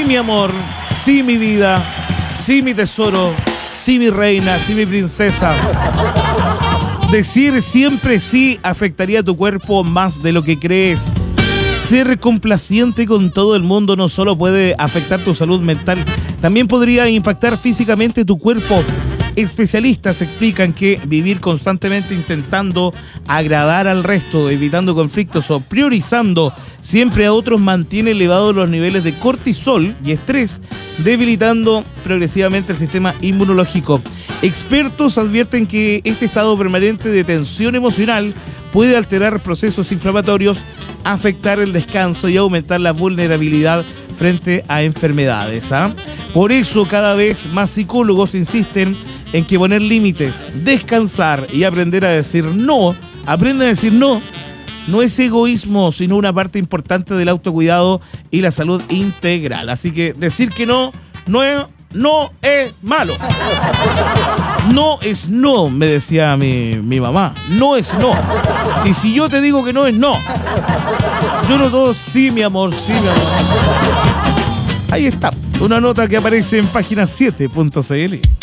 sí mi amor, sí mi vida, sí mi tesoro, sí mi reina, sí mi princesa. Decir siempre sí afectaría a tu cuerpo más de lo que crees. Ser complaciente con todo el mundo no solo puede afectar tu salud mental, también podría impactar físicamente tu cuerpo. Especialistas explican que vivir constantemente intentando agradar al resto, evitando conflictos o priorizando siempre a otros mantiene elevados los niveles de cortisol y estrés, debilitando progresivamente el sistema inmunológico. Expertos advierten que este estado permanente de tensión emocional puede alterar procesos inflamatorios, afectar el descanso y aumentar la vulnerabilidad frente a enfermedades. Por eso cada vez más psicólogos insisten en que poner límites, descansar y aprender a decir no, no es egoísmo, sino una parte importante del autocuidado y la salud integral. Así que decir que no es malo. No es no, me decía mi mamá. No es no. Y si yo te digo que no es no. Yo no todo sí, mi amor, sí, mi amor. Ahí está, una nota que aparece en página 7.cl.